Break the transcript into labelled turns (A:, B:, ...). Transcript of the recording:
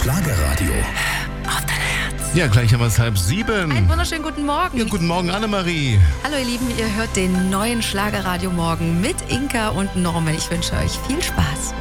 A: Schlagerradio.
B: Auf dein Herz.
C: Ja, gleich haben wir es 6:30.
B: Einen wunderschönen guten Morgen.
C: Ja, guten Morgen, Annemarie.
B: Hallo ihr Lieben, ihr hört den neuen Schlagerradio morgen mit Inka und Norman. Ich wünsche euch viel Spaß.